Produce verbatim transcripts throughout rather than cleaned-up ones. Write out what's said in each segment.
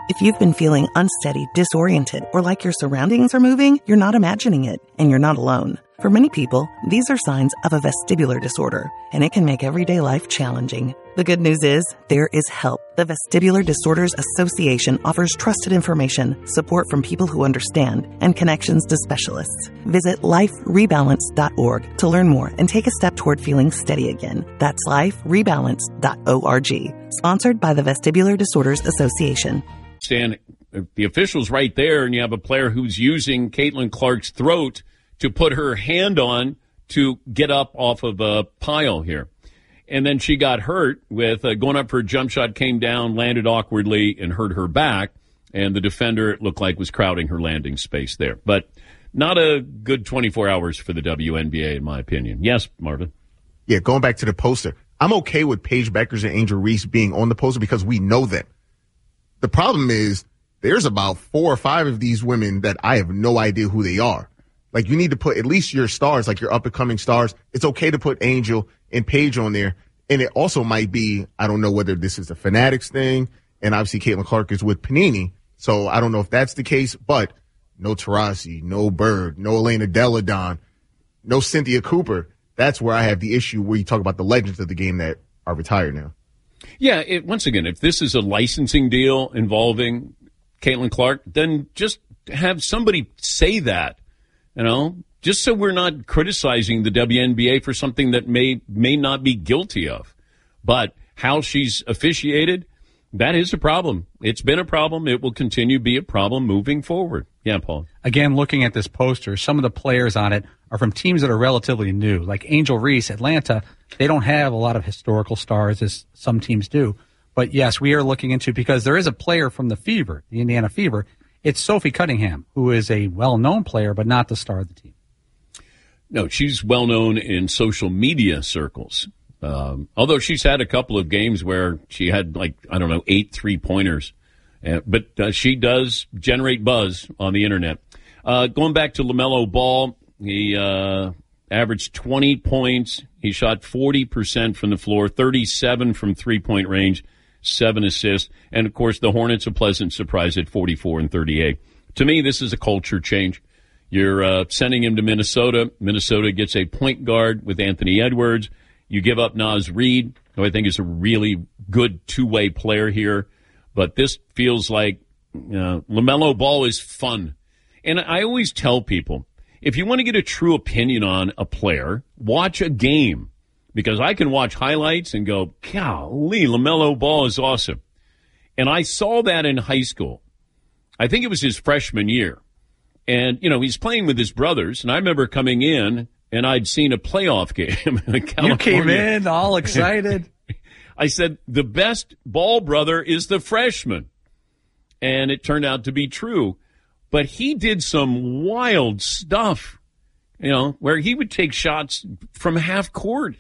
If you've been feeling unsteady, disoriented, or like your surroundings are moving, you're not imagining it, and you're not alone. For many people, these are signs of a vestibular disorder, and it can make everyday life challenging. The good news is, there is help. The Vestibular Disorders Association offers trusted information, support from people who understand, and connections to specialists. Visit life rebalance dot org to learn more and take a step toward feeling steady again. That's life rebalance dot org. Sponsored by the Vestibular Disorders Association. Stan, the official's right there, and you have a player who's using Caitlin Clark's throat to put her hand on to get up off of a pile here. And then she got hurt with uh, going up for a jump shot, came down, landed awkwardly, and hurt her back. And the defender, it looked like, was crowding her landing space there. But not a good twenty-four hours for the W N B A, in my opinion. Yes, Marvin? Yeah, going back to the poster, I'm okay with Paige Beckers and Angel Reese being on the poster because we know them. The problem is there's about four or five of these women that I have no idea who they are. Like, you need to put at least your stars, like your up-and-coming stars. It's okay to put Angel and Paige on there. And it also might be, I don't know whether this is a Fanatics thing, and obviously Caitlin Clark is with Panini, so I don't know if that's the case, but no Taurasi, no Bird, no Elena Delle Donne, no Cynthia Cooper. That's where I have the issue where you talk about the legends of the game that are retired now. Yeah, it, once again, if this is a licensing deal involving Caitlin Clark, then just have somebody say that, you know, just so we're not criticizing the W N B A for something that may may not be guilty of. But how she's officiated, that is a problem. It's been a problem. It will continue to be a problem moving forward. Yeah, Paul. Again, looking at this poster, some of the players on it are from teams that are relatively new. Like Angel Reese, Atlanta, they don't have a lot of historical stars as some teams do. But, yes, we are looking into, because there is a player from the Fever, the Indiana Fever. It's Sophie Cunningham, who is a well-known player, but not the star of the team. No, she's well-known in social media circles. Um, although she's had a couple of games where she had, like, I don't know, eight three-pointers. Uh, but uh, she does generate buzz on the Internet. Uh, going back to LaMelo Ball, he uh, averaged twenty points. He shot forty percent from the floor, thirty-seven from three-point range, seven assists. And, of course, the Hornets, a pleasant surprise at forty-four and thirty-eight. To me, this is a culture change. You're uh, sending him to Minnesota. Minnesota gets a point guard with Anthony Edwards. You give up Naz Reid, who I think is a really good two-way player here. But this feels like uh, LaMelo Ball is fun. And I always tell people, if you want to get a true opinion on a player, watch a game. Because I can watch highlights and go, golly, LaMelo Ball is awesome. And I saw that in high school. I think it was his freshman year. And, you know, he's playing with his brothers. And I remember coming in, and I'd seen a playoff game in California. You came in all excited. I said, the best Ball brother is the freshman. And it turned out to be true. But he did some wild stuff, you know, where he would take shots from half court.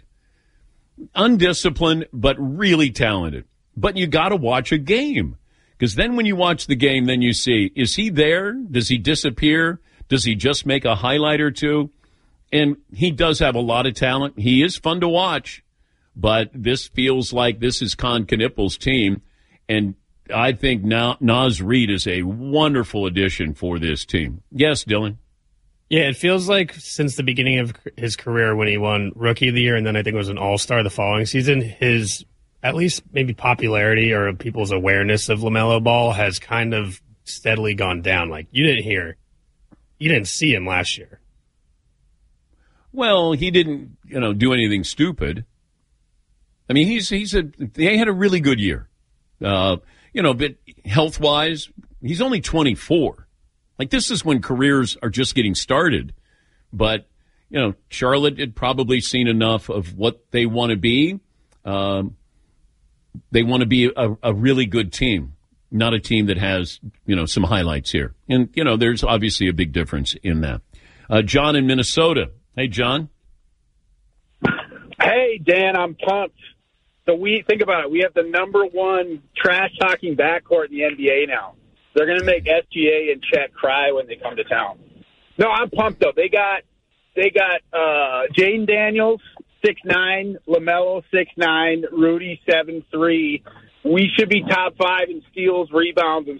Undisciplined, but really talented. But you got to watch a game. Because then when you watch the game, then you see, is he there? Does he disappear? Does he just make a highlight or two? And he does have a lot of talent. He is fun to watch. But this feels like this is Con Knippel's team. And I think now Naz Reid is a wonderful addition for this team. Yes, Dylan? Yeah, it feels like since the beginning of his career when he won Rookie of the Year and then I think it was an All-Star the following season, his at least maybe popularity or people's awareness of LaMelo Ball has kind of steadily gone down. Like, you didn't hear, you didn't see him last year. Well, he didn't, you know, do anything stupid. I mean, he's he's a they had a really good year. Uh, you know, but health-wise, he's only twenty-four. Like, this is when careers are just getting started. But, you know, Charlotte had probably seen enough of what they want to be. Um, they want to be a, a really good team, not a team that has, you know, some highlights here. And, you know, there's obviously a big difference in that. Uh, John in Minnesota. Hey, John. Hey, Dan, I'm pumped. So we think about it. We have the number one trash-talking backcourt in the N B A now. They're going to make S G A and Chet cry when they come to town. No, I'm pumped, though. They got they got uh, Jaden Daniels, six nine, LaMelo, six nine, Rudy, seven three. We should be top five in steals, rebounds, and